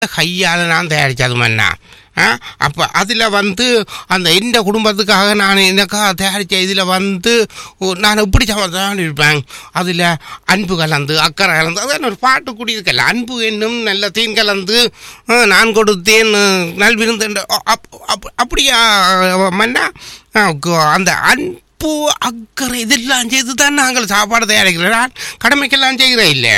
கையால் நான் தயாரித்தது மண்ணா. அப்போ அதில் அந்த இந்த குடும்பத்துக்காக நான் எனக்காக தயாரித்த இதில் நான் இப்படி தான் இருப்பேன். அதில் அன்பு கலந்து அக்கறை கலந்து அதான் ஒரு பாட்டு கூடியிருக்கல, அன்பு என்னும் நல்ல தீன் கலந்து நான் கொடுத்தேன் நல்விருந்து. அப்படியா மன்னா? அந்த அன்பு அக்கறை இதெல்லாம் செய்து தான் நாங்கள் சாப்பாடு தயாரிக்கிறோம். கடமைக்கெல்லாம் செய்கிறேன் இல்லை.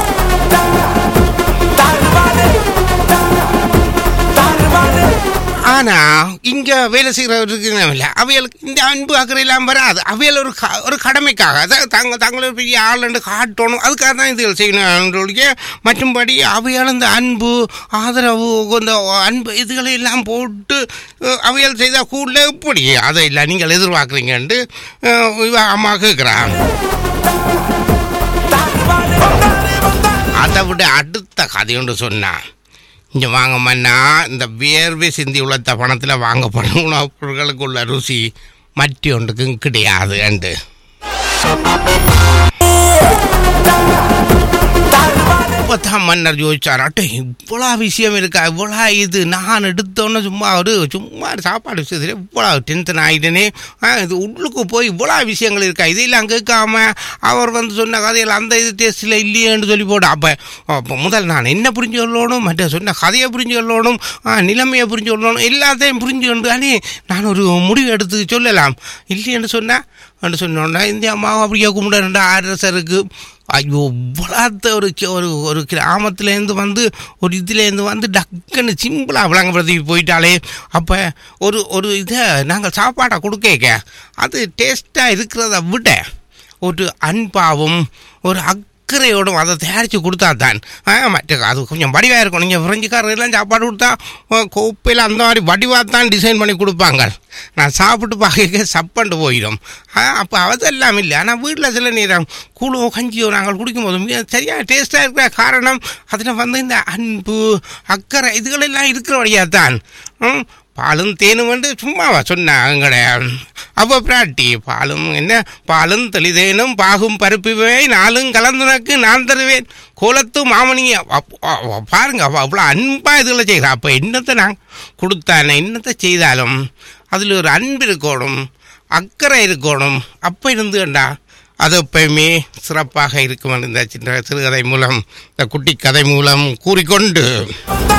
ஆனா இங்க வேலை செய்கிறவருக்கு இல்லை, அவைகளுக்கு இந்த அன்பு அக்கறை எல்லாம் வராது. அவையில் ஒரு கடமைக்காக தங்களை பெரிய ஆள் காட்டணும், அதுக்காக தான் இதுகள் செய்யணும். மற்றும்படி அவையால் இந்த அன்பு ஆதரவு இந்த அன்பு இதுகளை எல்லாம் போட்டு அவையால் செய்தால் கூட எப்படி அதை இல்லை நீங்கள் எதிர்பார்க்குறீங்கன்ட்டு அம்மா கேட்குறாங்க. அதை விட அடுத்த கதை ஒன்று சொன்னான். இங்கே வாங்கம்மா, இந்த வேர்வை சிந்தி உள்ள பணத்தில் வாங்கப்படும் உணவுப் பொருட்களுக்கு உள்ள ருசி மற்ற ஒன்றுக்கும் கிடையாது என்று. அப்போதான் மன்னர் யோசிச்சார், அட்டை இவ்வளோ விஷயம் இருக்கா, இவ்வளோ இது நான் எடுத்தோன்னே சும்மா சாப்பாடு விஷயத்தில் இவ்வளோ டென்ஷன் ஆகிட்டேனே, இது உள்ளுக்கு போய் இவ்வளோ விஷயங்கள் இருக்கா, இதையெல்லாம் கேட்காம அவர் சொன்ன கதையில் அந்த இது டேஸ்ட்டில் இல்லையேன்னு சொல்லி போட. அப்போ முதல் நான் என்ன புரிஞ்சு கொள்ளணும், மற்ற சொன்ன கதையை புரிஞ்சு கொள்ளணும், நிலைமையை புரிஞ்சு கொள்ளணும், எல்லாத்தையும் புரிஞ்சு கொண்டு தானே நான் ஒரு முடிவு எடுத்து சொல்லலாம். இல்லைன்னு சொன்னோன்னா இந்தியா அம்மாவும் அப்படியே கும்பிட அரசருக்கு ஐயோ இவ்வளோத்த ஒரு கிராமத்துலேருந்து ஒரு இதுலேருந்து டக்குன்னு சிம்பிளாக விளங்கப்படுத்தி போயிட்டாலே. அப்போ ஒரு இதை நாங்கள் சாப்பாடை கொடுக்க அது டேஸ்ட்டாக இருக்கிறத விட ஒரு அன்பாகவும் ஒரு அக்கறையோடும் அதை தயாரித்து கொடுத்தா தான் மற்ற அது கொஞ்சம் வடிவாக இருக்கும். நீங்கள் ஃப்ரெஞ்சுக்காரெல்லாம் சாப்பாடு கொடுத்தா கோப்பையில் அந்த மாதிரி வடிவாக தான் டிசைன் பண்ணி கொடுப்பாங்க. நான் சாப்பிட்டு பார்க்க சப்பண்டு போயிடும். அப்போ அதெல்லாம் இல்லை. ஆனால் வீட்டில் சில நேரம் கூழோ கஞ்சியோ நாங்கள் குடிக்கும்போது சரியாக டேஸ்ட்டாக இருக்கிற காரணம் அதில் இந்த அன்பு அக்கறை இதுகளெல்லாம் இருக்கிறபடியாக தான். பாலும் தேனும் சும்மாவா சொன்னாங்க அவ பிராட்டி, பாலும் தெளிதேனும் பாகும் பருப்புவே நாளும் கலந்துனக்கு நான் தருவேன் கோலத்து மாமணிய. பாருங்க அவ்வளோ அன்பாக இதில் செய்கிறா. அப்போ என்னத்தை நான் கொடுத்தானே என்னத்தை செய்தாலும் அதில் ஒரு அன்பு இருக்கணும், அக்கறை இருக்கணும். அப்போ இருந்துண்டா அது எப்பயுமே சிறப்பாக இருக்கும். இந்த சின்ன சிறுகதை மூலம் இந்த குட்டி கதை மூலம் கூறிக்கொண்டு